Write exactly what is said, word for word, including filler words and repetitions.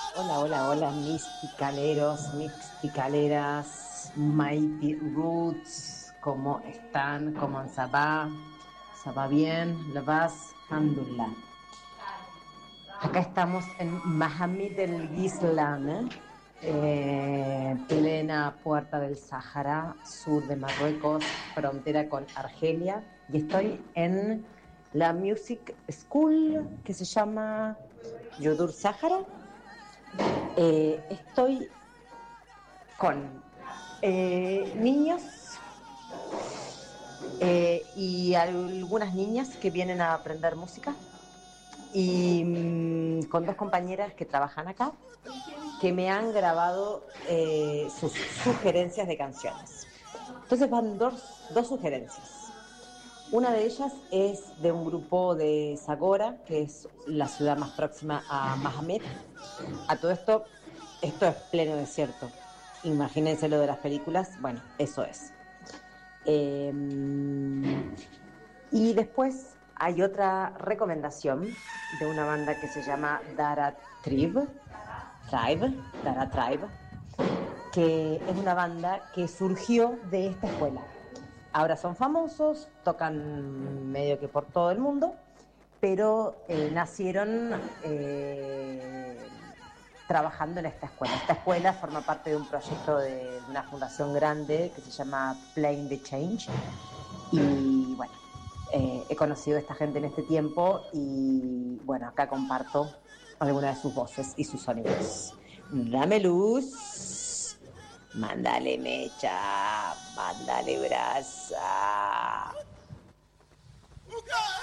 Hola, hola, hola, mis ticaleros, mis ticaleras, Mighty Roots, ¿cómo están? ¿Cómo se va? ¿Se va bien? ¿La vas? Alhamdulillah. Acá estamos en Mahamit el Gislan, ¿eh? Eh, plena puerta del Sáhara, sur de Marruecos, frontera con Argelia, y estoy en la Music School que se llama Yodur Sáhara. Eh, estoy con eh, niños eh, y algunas niñas que vienen a aprender música y mm, con dos compañeras que trabajan acá que me han grabado eh, sus sugerencias de canciones. Entonces van dos, dos sugerencias. Una de ellas es de un grupo de Zagora, que es la ciudad más próxima a Mahamed. A todo esto, esto es pleno desierto. Imagínense lo de las películas. Bueno, eso es. Eh, y después hay otra recomendación de una banda que se llama Dara Tribe, Tribe, Dara Tribe, que es una banda que surgió de esta escuela. Ahora son famosos, tocan medio que por todo el mundo, pero eh, nacieron eh, trabajando en esta escuela. Esta escuela forma parte de un proyecto de, de una fundación grande que se llama Playing the Change. Y bueno, eh, he conocido a esta gente en este tiempo y bueno, acá comparto algunas de sus voces y sus sonidos. Dame luz, mándale mecha, mándale brasa.